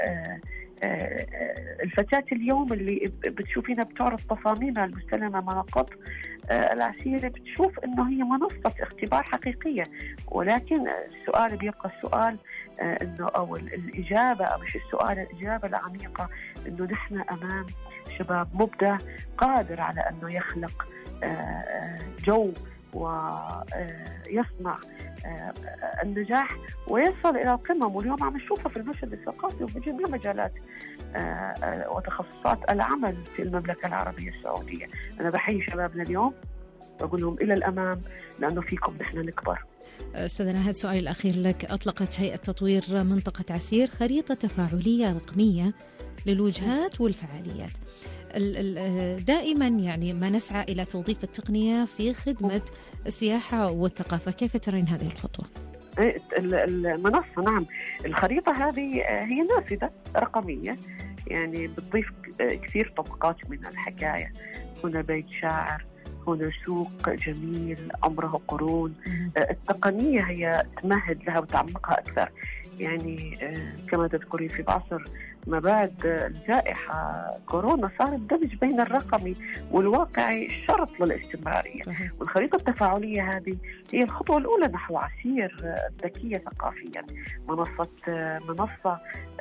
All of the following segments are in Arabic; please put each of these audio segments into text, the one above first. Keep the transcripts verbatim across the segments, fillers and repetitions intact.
الفتاة اليوم اللي بتشوفينها بتعرض تصاميمها المستلمة منصات العسير بتشوف إنه هي منصة اختبار حقيقية، ولكن السؤال بيبقى السؤال إنه أو الإجابة أو مش السؤال الإجابة العميقة إنه نحن أمام شباب مبدع قادر على أنه يخلق جو ويصنع النجاح ويصل إلى القمم. واليوم عم نشوفها في المشهد الثقافي وفي جميع مجالات وتخصصات العمل في المملكة العربية السعودية. أنا بحيي شبابنا اليوم وأقول لهم إلى الأمام لأنه فيكم نحن نكبر. أستاذ ناهد، سؤالي الأخير لك. أطلقت هيئة تطوير منطقة عسير خريطة تفاعلية رقمية للوجهات والفعاليات. دائما يعني ما نسعى إلى توظيف التقنية في خدمة السياحة والثقافة، كيف ترين هذه الخطوة؟ المنصة نعم، الخريطة هذه هي نافذة رقمية يعني بتضيف كثير طبقات من الحكاية. هنا بيت شاعر، هنا سوق جميل عمره قرون. التقنية هي تمهد لها وتعمقها أكثر. يعني كما تذكرين في بعصر ما بعد الجائحة كورونا صار الدمج بين الرقمي والواقعي شرط للاستمرارية. والخريطة التفاعلية هذه هي الخطوة الأولى نحو عسير ذكية ثقافيا. منصة منصة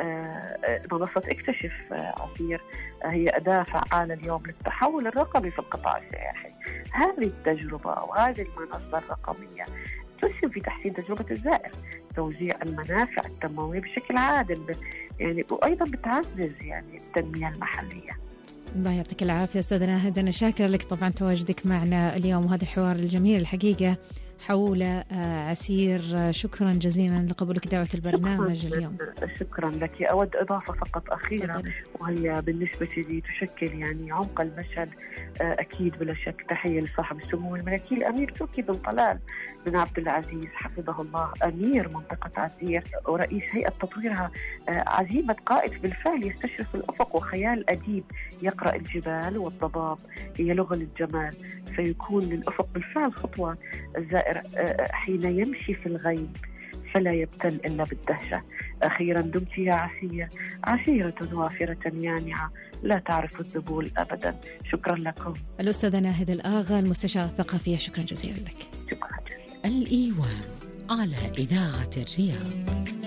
منصة اكتشف عسير هي أداة فعالة اليوم للتحول الرقمي في القطاع السياحي. هذه التجربة وهذه المنصة الرقمية تسهم في تحسين تجربة الزائر، توزيع المنافع التنموية بشكل عادل يعني، وأيضا بتعزز يعني التنمية المحلية. الله يعطيك العافية أستاذ ناهد، أنا شاكرة لك طبعا تواجدك معنا اليوم وهذا الحوار الجميل الحقيقة حول عسير. شكرا جزيلا لقبولك دعوة البرنامج اليوم. شكرا لك. أود إضافة فقط أخيرة طبعا. وهي بالنسبة لي تشكل يعني عمق المشهد أكيد بلا شك. تحية لصاحب السمو الملكي الأمير تركي بن طلال بن عبد العزيز حفظه الله، أمير منطقة عسير ورئيس هيئة تطويرها. عزيمة قائد بالفعل يستشرف الأفق وخيال أديب يقرأ الجبال والضباب هي لغة للجمال، فيكون للأفق بالفعل خطوة الزائر حين يمشي في الغيب فلا يبتل إلا بالدهشة. أخيرا دمت يا عسير عسيرة وافرة يانعة لا تعرف الذبول أبدا. شكرا لكم. الأستاذة ناهد الآغا المستشارة الثقافية، شكرا جزيلا لك. شكرا جزيلا. الإيوان على إذاعة الرياض.